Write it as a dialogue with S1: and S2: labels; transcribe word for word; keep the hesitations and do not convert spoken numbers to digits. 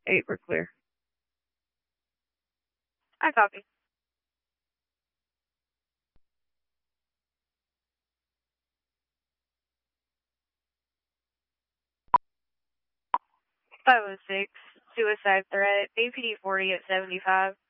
S1: Eight, we're clear.
S2: I copy. five oh six, suicide threat, A P D forty at seventy-five.